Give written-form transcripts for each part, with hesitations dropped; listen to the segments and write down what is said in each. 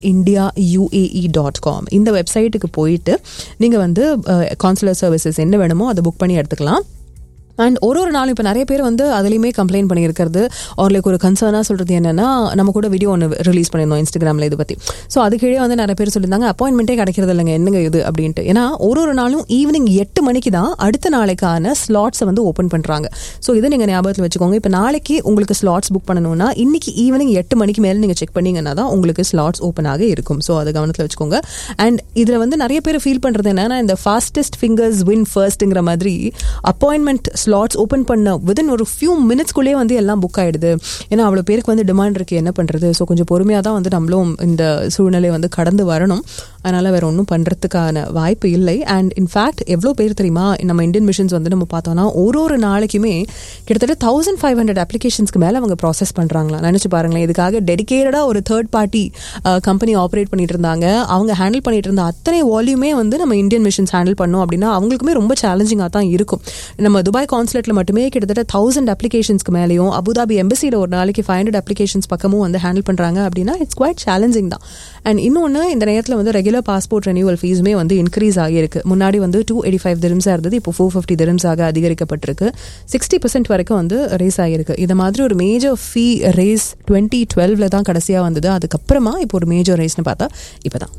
indiauae.com இந்த வெப்சைட்டுக்கு போயிட்டு நீங்கள் வந்து கான்சுலர் சர்வீசஸ் என்ன வேணுமோ அதை புக் பண்ணி எடுத்துக்கலாம். அண்ட் ஒரு நாளும் இப்போ நிறைய பேர் வந்து அதுலேயுமே கம்ப்ளைண்ட் பண்ணியிருக்கிறது ஒரு லைக் ஒரு கன்சர்னாக சொல்கிறது என்னென்னா, நம்ம கூட வீடியோ ஒன்று ரிலீஸ் பண்ணியிருந்தோம் இன்ஸ்டாகிராமில் இது பற்றி. ஸோ அது கீழே வந்து நிறைய பேர் சொல்லியிருந்தாங்க அப்பாயின்மெண்ட்டே கிடைக்கிறது இல்லைங்க என்னங்க இது அப்படின்ட்டு. ஏன்னா ஒரு நாளும் ஈவினிங் 8 மணிக்கு தான் அடுத்த நாளைக்கான ஸ்லாட்ஸை வந்து ஓப்பன் பண்ணுறாங்க. ஸோ இதை நீங்கள் ஞாபகத்தில் வச்சுக்கோங்க. இப்போ நாளைக்கு உங்களுக்கு ஸ்லாட்ஸ் புக் பண்ணணும்னா இன்னைக்கு ஈவினிங் 8 மணிக்கு மேலே நீங்கள் செக் பண்ணிங்கன்னா தான் உங்களுக்கு ஸ்லாட்ஸ் ஓப்பன் ஆக இருக்கும். ஸோ அதை கவனத்தில் வச்சுக்கோங்க. அண்ட் இதில் வந்து நிறைய பேர் ஃபீல் பண்ணுறது என்னன்னா, இந்த ஃபாஸ்டஸ்ட் ஃபிங்கர்ஸ் வின் ஃபர்ஸ்ட்டுங்கிற மாதிரி அப்பாயின்மெண்ட் ஸ்லாட்ஸ் ஓப்பன் பண்ண வித்தின் ஒரு ஃபியூ மினிட்ஸ்குள்ளேயே வந்து எல்லாம் புக் ஆகிடுது. ஏன்னா அவ்வளோ பேருக்கு வந்து டிமாண்ட் இருக்குது, என்ன பண்ணுறது. ஸோ கொஞ்சம் பொறுமையாக தான் வந்து நம்மளும் இந்த சூழ்நிலை வந்து கடந்து வரணும். அதனால் வேறு ஒன்றும் பண்ணுறதுக்கான வாய்ப்பு இல்லை. அண்ட் இன்ஃபேக்ட் எவ்வளோ பேர் தெரியுமா, நம்ம இந்தியன் மிஷன்ஸ் வந்து நம்ம பார்த்தோன்னா ஒரு நாளைக்குமே கிட்டத்தட்ட 1500 அப்ளிகேஷன்ஸ்க்கு மேலே அவங்க ப்ராசஸ் பண்ணுறாங்களா. நினச்சி பாருங்களேன். இதுக்காக டெடிக்கேட்டடாக ஒரு தேர்ட் பார்ட்டி கம்பெனி ஆப்ரேட் பண்ணிட்டு இருந்தாங்க. அவங்க ஹேண்டில் பண்ணிட்டு இருந்த அத்தனை வால்யூமே வந்து நம்ம இந்தியன் மிஷன்ஸ் ஹேண்டில் பண்ணோம் அப்படின்னா அவங்களுக்குமே ரொம்ப சேலஞ்சிங்காக தான் இருக்கும். நம்ம துபாய் கான்சுலேட்டில் மட்டுமே கிட்டத்தட்ட 1000 அப்ளிகேஷன்ஸ்க்கு மேலேயும் அபுதாபி எம்பசியில் ஒரு நாளைக்கு 500 அப்ளிகேஷன்ஸ் பக்கமும் வந்து ஹேண்டில் பண்ணுறாங்க அப்படின்னா இட்ஸ் குவைட் சேலஞ்சிங் தான். அண்ட் இன்னொன்று, இந்த நேரத்தில் வந்து ரெகுலர் பாஸ்போர்ட் ரெனியூவல் ஃபீஸுமே வந்து இன்க்ரீஸ் ஆகியிருக்கு. முன்னாடி வந்து 285 திரம்ஸாக இருந்தது, இப்போ 450 திரம்ஸாக அதிகரிக்கப்பட்டிருக்கு. 60% வரைக்கும் வந்து ரேஸ் ஆகியிருக்கு. இது மாதிரி ஒரு மேஜர் ஃபீ ரேஸ் 2012 தான் கடைசியாக வந்தது. அதுக்கப்புறமா இப்போ ஒரு மேஜர் ரேஸ்னு பார்த்தா இப்போ தான்.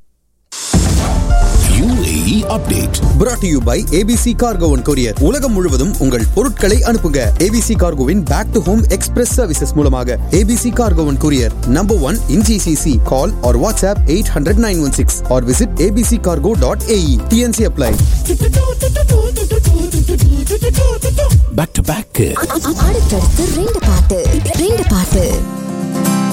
UAE update brought to you by ABC Cargo and Courier. உலகம் முழுவதும் உங்கள் பொருட்களை அனுப்புங்க. ABC Cargoவின் back to home express services மூலமாக. ABC Cargo and Courier, number 1 in GCC. Call or WhatsApp 800-916 or visit abccargo.ae. TNC apply. Back to back. அடுத்தடுத்து ரெண்டு பாட்டு